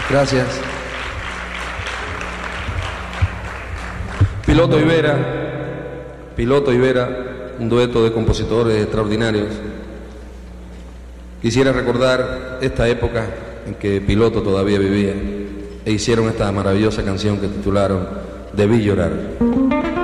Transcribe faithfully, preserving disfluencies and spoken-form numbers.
Gracias. Piloto y Vera, Piloto y Vera, un dueto de compositores extraordinarios. Quisiera recordar esta época en que Piloto todavía vivía e hicieron esta maravillosa canción que titularon Debí llorar.